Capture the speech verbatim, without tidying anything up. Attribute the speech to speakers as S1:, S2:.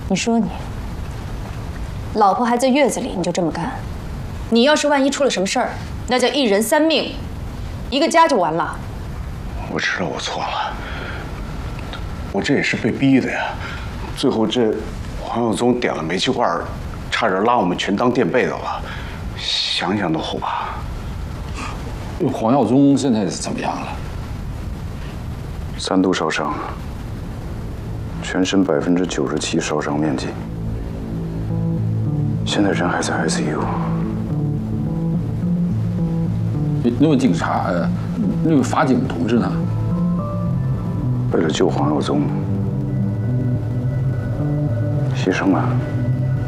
S1: 你说你，老婆还在月子里，你就这么干？你要是万一出了什么事儿，那叫一人三命，一个家就完了。
S2: 我知道我错了，我这也是被逼的呀。最后这黄耀宗点了煤气罐，差点拉我们全当垫背的了，想想都后怕。
S3: 黄耀宗现在怎么样了？
S2: 三度烧伤，全身百分之九十七烧伤面积，现在人还在 I C U。
S3: 那位警察，呃，那位法警同志呢？
S2: 为了救黄耀宗，牺牲了。